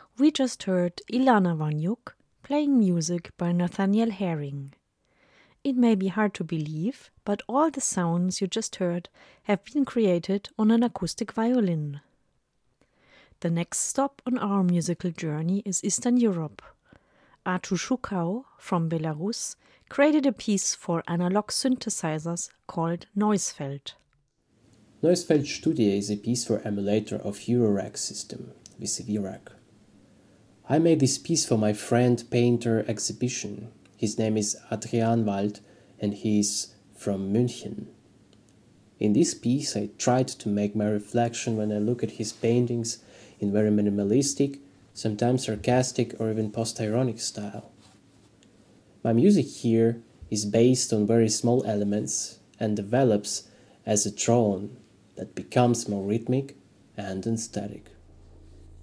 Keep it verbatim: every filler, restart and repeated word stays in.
We just heard Ilana Wanyuk playing music by Nathaniel Herring. It may be hard to believe, but all the sounds you just heard have been created on an acoustic violin. The next stop on our musical journey is Eastern Europe. Artu Shukau from Belarus created a piece for analog synthesizers called Noisefeld. Noisefeld Studie is a piece for emulator of Eurorack system with V RAC. I made this piece for my friend painter exhibition. His name is Adrian Wald and he is from München. In this piece I tried to make my reflection when I look at his paintings in very minimalistic, sometimes sarcastic or even post-ironic style. My music here is based on very small elements and develops as a drone that becomes more rhythmic and aesthetic.